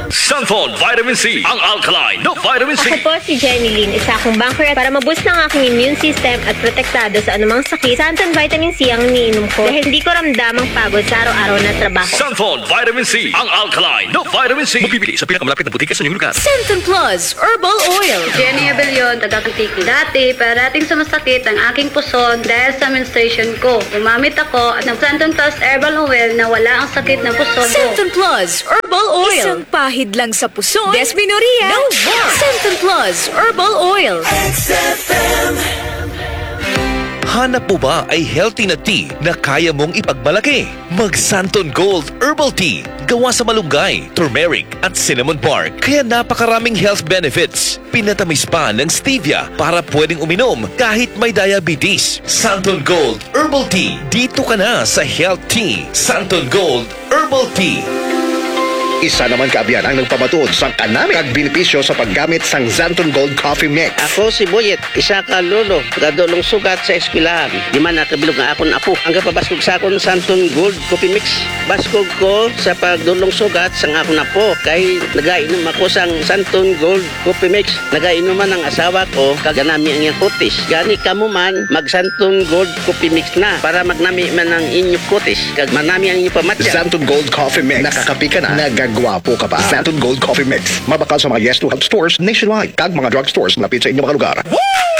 Santon Vitamin C, ang alkaline na vitamin C. Ako po si Jenny Lynn, isa akong banker at para maboost ng aking immune system at protektado sa anumang sakit, Santon Vitamin C ang iniinom ko dahil hindi ko ramdamang pagod sa araw-araw na trabaho. Santon Vitamin C, ang alkaline na vitamin C. Mabibili sa pinakamalapit na butika sa inyong lugar. Centon Plus Herbal Oil. Jenny Abelion, taga-Kantiki. Dati, parating sumasakit ang aking puson dahil sa menstruation ko. Gumamit ako ng Centon Plus Herbal Oil na wala ang sakit ng puson ko. Centon Plus Herbal Oil. Isang pahid lang sa puson. Desminoria. No more. Centon Plus Herbal Oil. Hanap mo ba ay healthy na tea na kaya mong ipagmalaki? Mag Santon Gold Herbal Tea. Gawa sa malunggay, turmeric at cinnamon bark. Kaya napakaraming health benefits. Pinatamis pa ng stevia para pwedeng uminom kahit may diabetes. Santon Gold Herbal Tea. Dito ka na sa Health Tea. Santon Gold Herbal Tea. Isa naman kaabiyan ang nagpamatuod sa kanami kag benepisyo sa paggamit sang Santon Gold Coffee Mix. Ako si Boyet, isa ka lolo, kadulong sugat sa eskwelahan. Di man nakabilog nga akon apo. Ang kapabaskog sa akon Santon Gold Coffee Mix. Baskog ko sa pagdulong sugat sang akon apo. Kay nagainom ako sang Santon Gold Coffee Mix. Nagainom man ang asawa ko, kaganami ang iyang kutis. Gani kamo man, mag Santon Gold Coffee Mix na para magnami man ang inyong kutis. Kag manami ang inyong pamatya. Santon Gold Coffee Mix. Nakakapi ka na, nagagwapo ka pa. Santon Gold Coffee Mix. Mabakal sa mga Yes to Health stores nationwide. Kag mga drug stores na sa inyong mga lugar.